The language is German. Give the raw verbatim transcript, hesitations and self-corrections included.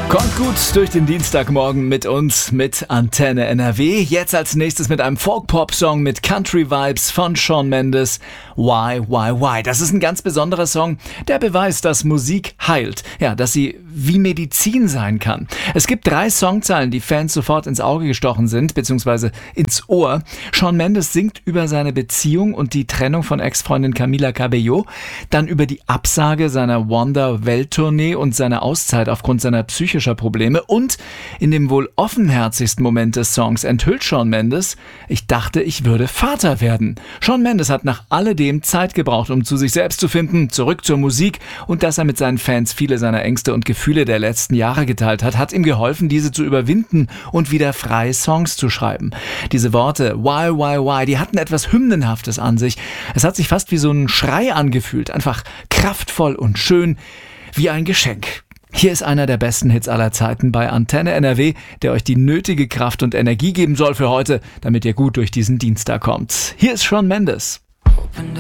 Kommt gut durch den Dienstagmorgen mit uns, mit Antenne N R W. Jetzt als nächstes mit einem Folk-Pop-Song mit Country-Vibes von Shawn Mendes. Why, why, why? Das ist ein ganz besonderer Song, der beweist, dass Musik heilt. Ja, dass sie wie Medizin sein kann. Es gibt drei Songzeilen, die Fans sofort ins Auge gestochen sind, beziehungsweise ins Ohr. Shawn Mendes singt über seine Beziehung und die Trennung von Ex-Freundin Camila Cabello, dann über die Absage seiner Wonder-Welttournee und seine Auszeit aufgrund seiner psychischer Probleme, und in dem wohl offenherzigsten Moment des Songs enthüllt Shawn Mendes: Ich dachte, ich würde Vater werden. Shawn Mendes hat nach alledem Zeit gebraucht, um zu sich selbst zu finden, zurück zur Musik, und dass er mit seinen Fans viele seiner Ängste und Gefühle der letzten Jahre geteilt hat, hat ihm geholfen, diese zu überwinden und wieder frei Songs zu schreiben. Diese Worte Why, why, why, die hatten etwas Hymnenhaftes an sich. Es hat sich fast wie so ein Schrei angefühlt, einfach kraftvoll und schön, wie ein Geschenk. Hier ist einer der besten Hits aller Zeiten bei Antenne N R W, der euch die nötige Kraft und Energie geben soll für heute, damit ihr gut durch diesen Dienstag kommt. Hier ist Shawn Mendes.